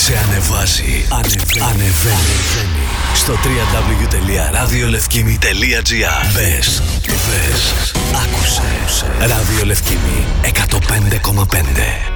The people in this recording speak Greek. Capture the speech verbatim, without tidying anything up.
Σε ανεβάζει, ανεβαίνει, ανεβαίνει. Στο double-u double-u double-u τελεία ραδιολευκήμι τελεία τζι άρ. Μπες, δες, άκουσε. Ραδιολευκήμι εκατόν πέντε κόμμα πέντε.